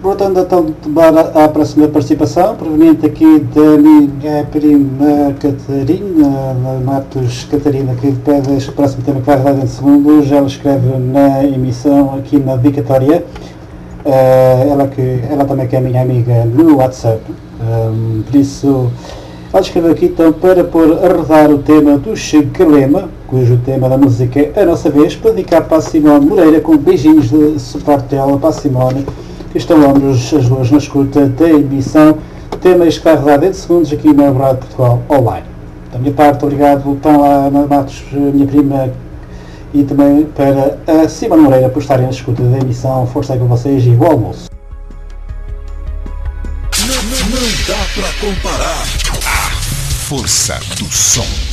Voltando então à próxima participação, proveniente aqui da minha prima Catarina Matos Catarina, que pede este próximo tema que vai rodar em segundos. Ela escreve na emissão aqui na dedicatória, ela também que é minha amiga no WhatsApp, por isso ela escreve aqui então para pôr a rodar o tema do Chicalema, cujo tema da música é A Nossa Vez, para dedicar para a Simone Moreira, com beijinhos de suporte dela para a Simone, que estão ambos as duas na escuta da emissão. Tema este que vai rodar em segundos aqui na Rádio Portugal Online. Da minha parte, obrigado então a Ana Matos, minha prima, e também para a Simone Moreira por estarem na escuta da emissão. Força aí com vocês e bom almoço. Não dá pra comparar a força do som.